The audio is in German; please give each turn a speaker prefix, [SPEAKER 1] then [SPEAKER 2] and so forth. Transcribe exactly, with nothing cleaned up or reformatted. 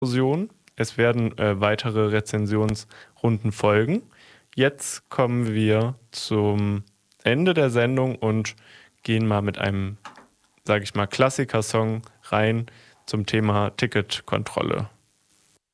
[SPEAKER 1] Diskussion. Es werden äh, weitere Rezensionsrunden folgen. Jetzt kommen wir zum Ende der Sendung und gehen mal mit einem, sage ich mal, Klassiker-Song rein zum Thema Ticketkontrolle.